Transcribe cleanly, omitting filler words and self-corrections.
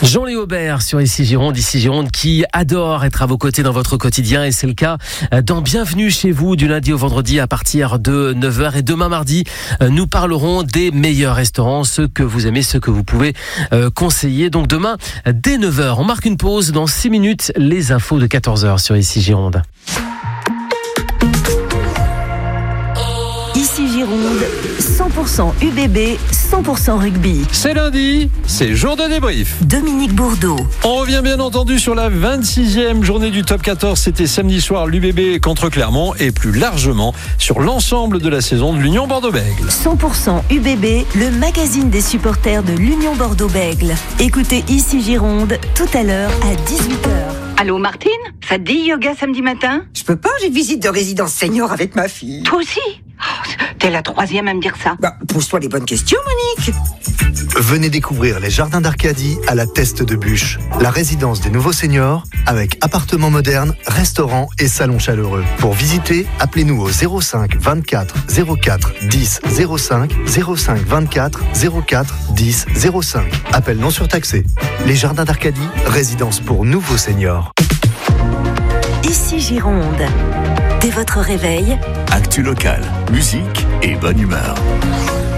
Jean-Léo Aubert sur Ici Gironde qui adore être à vos côtés dans votre quotidien, et c'est le cas dans Bienvenue chez vous du lundi au vendredi à partir de 9h, et demain mardi nous parlerons des meilleurs restaurants, ceux que vous aimez, ceux que vous pouvez conseiller. Donc demain dès 9h, on marque une pause, dans 6 minutes les infos de 14h sur Ici Gironde. Ici Gironde, 100% UBB, 100% rugby. C'est lundi, c'est jour de débrief. Dominique Bourdeau. On revient bien entendu sur la 26e journée du top 14. C'était samedi soir, l'UBB contre Clermont, et plus largement sur l'ensemble de la saison de l'Union Bordeaux-Bègles. 100% UBB, le magazine des supporters de l'Union Bordeaux-Bègles. Écoutez Ici Gironde tout à l'heure à 18h. Allô Martine, ça te dit yoga samedi matin? Je peux pas, j'ai une visite de résidence senior avec ma fille. Toi aussi? T'es la 3e à me dire ça. Pose-toi les bonnes questions, Monique. Venez découvrir les jardins d'Arcadie à la Teste de Bûche, la résidence des nouveaux seniors avec appartements modernes, restaurants et salons chaleureux. Pour visiter, appelez-nous au 05 24 04 10 05 05 24 04 10 05. Appel non surtaxé. Les jardins d'Arcadie, résidence pour nouveaux seniors. Ici Gironde. Dès votre réveil, actu local, musique et bonne humeur.